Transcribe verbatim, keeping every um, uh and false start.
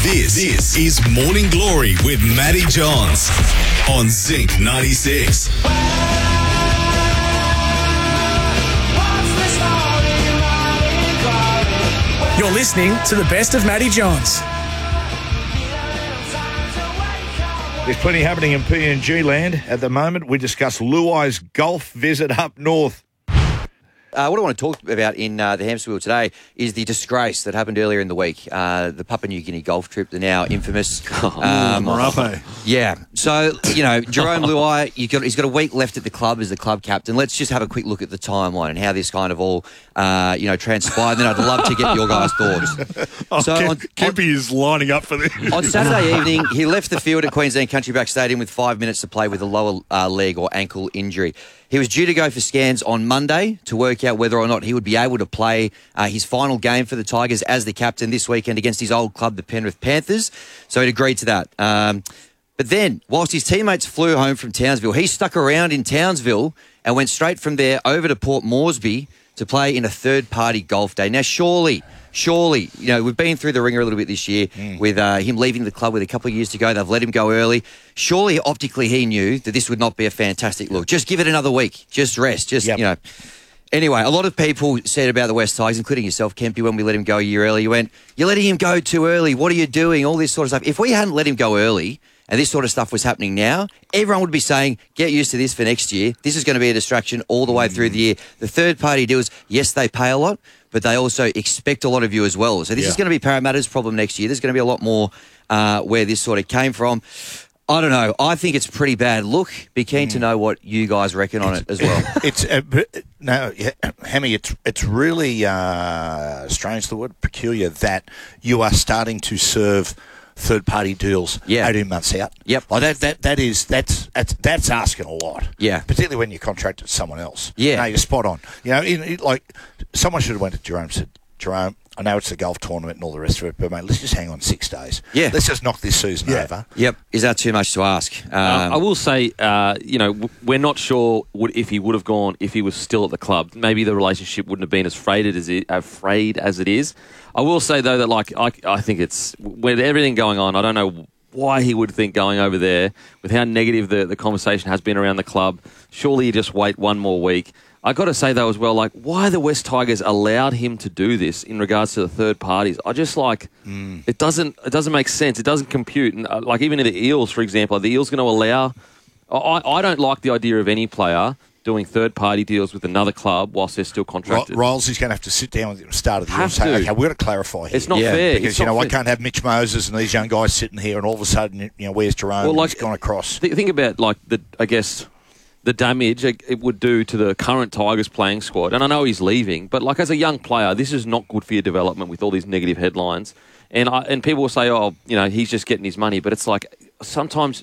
This, this is Morning Glory with Matty Johns on Zinc ninety-six. You're listening to the best of Matty Johns. There's plenty happening in P N G land at the moment. We discuss Luai's golf visit up north. Uh, what I want to talk about in uh, the hamster wheel today is the disgrace that happened earlier in the week. Uh, the Papua New Guinea golf trip, the now infamous. Um, Marape. Yeah. So, you know, Jerome Luai, you got, he's got a week left at the club as the club captain. Let's just have a quick look at the timeline and how this kind of all, uh, you know, transpired. Then I'd love to get your guys' thoughts. Oh, so Ke- on, Kempy is lining up for this. on Saturday evening, he left the field at Queensland Country Back Stadium with five minutes to play with a lower uh, leg or ankle injury. He was due to go for scans on Monday to work out whether or not he would be able to play uh, his final game for the Tigers as the captain this weekend against his old club, the Penrith Panthers. So he'd agreed to that. Um, but then, whilst his teammates flew home from Townsville, he stuck around in Townsville and went straight from there over to Port Moresby to play in a third-party golf day. Now, surely... Surely, you know, we've been through the ringer a little bit this year mm. with uh, him leaving the club with a couple of years to go. They've let him go early. Surely, optically, he knew that this would not be a fantastic look. Just give it another week. Just rest. Just, yep. you know. Anyway, a lot of people said about the West Tigers, including yourself, Kempy, when we let him go a year early, you went, you're letting him go too early. What are you doing? All this sort of stuff. If we hadn't let him go early and this sort of stuff was happening now, everyone would be saying, get used to this for next year. This is going to be a distraction all the way mm. through the year. The third-party deals, yes, they pay a lot, but they also expect a lot of you as well. So this yeah. is going to be Parramatta's problem next year. There's going to be a lot more uh, where this sort of came from. I don't know. I think it's pretty bad. Look, be keen mm. to know what you guys reckon on it as well. It's uh, no, yeah, Hammy. It's it's really uh, strange, the word peculiar, that you are starting to serve third-party deals yeah. eighteen months out. Yep. Like that, that, that is, that's, that's, that's asking a lot. Yeah. Particularly when you contract with someone else. Yeah. No, you're spot on. You know, in, in, like, someone should have went to Jerome and said, Jerome, I know it's a golf tournament and all the rest of it, but, mate, let's just hang on six days. Yeah. Let's just knock this season yeah. over. Yep. Is that too much to ask? Um, uh, I will say, uh, you know, w- we're not sure would, if he would have gone if he was still at the club. Maybe the relationship wouldn't have been as frayed as it, uh, frayed as it is. I will say, though, that, like, I, I think it's, with everything going on, I don't know why he would think going over there, with how negative the, the conversation has been around the club, surely you just wait one more week. I got to say, though, as well, like, why the West Tigers allowed him to do this in regards to the third parties, I just, like, mm. it doesn't it doesn't make sense. It doesn't compute. And, uh, like, even in the Eels, for example, are the Eels going to allow... I, I don't like the idea of any player doing third-party deals with another club whilst they're still contracted. Riles is going to have to sit down at the start of the year and Have say, to. okay, we've got to clarify here. It's not Yeah. fair. Because, It's you not know, I fair. can't have Mitch Moses and these young guys sitting here and all of a sudden, you know, where's Jerome? Well, like, he's gone across. Th- think about, like, the I guess... the damage it would do to the current Tigers playing squad. And I know he's leaving, but like as a young player, this is not good for your development with all these negative headlines. And I, and people will say, oh, you know, he's just getting his money. But it's like sometimes